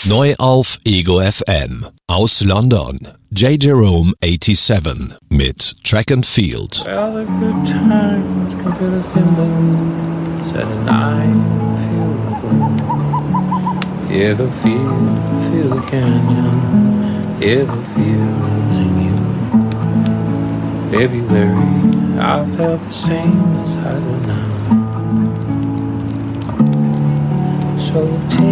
Neu auf Ego FM. Aus London. J. Jerome 87 mit Track and Field. Well, the good times can feel the thimble, said and I feel the glow. Hear the feel the canyon, hear the feels in you. February, I felt the same as I do now. So take